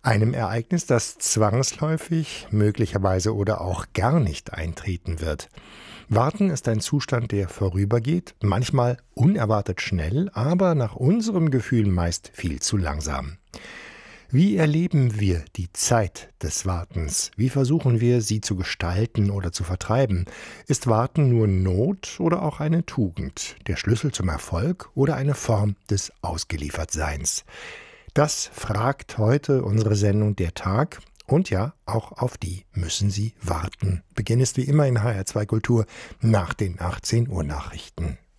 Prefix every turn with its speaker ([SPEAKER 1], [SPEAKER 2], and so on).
[SPEAKER 1] Einem Ereignis, das zwangsläufig, möglicherweise oder auch gar nicht eintreten wird. Warten ist ein Zustand, der vorübergeht, manchmal unerwartet schnell, aber nach unserem Gefühl meist viel zu langsam. Wie erleben wir die Zeit des Wartens? Wie versuchen wir, sie zu gestalten oder zu vertreiben? Ist Warten nur Not oder auch eine Tugend, der Schlüssel zum Erfolg oder eine Form des Ausgeliefertseins? Das fragt heute unsere Sendung Der Tag. Und ja, auch auf die müssen Sie warten. Beginn ist wie immer in HR2 Kultur nach den 18 Uhr Nachrichten.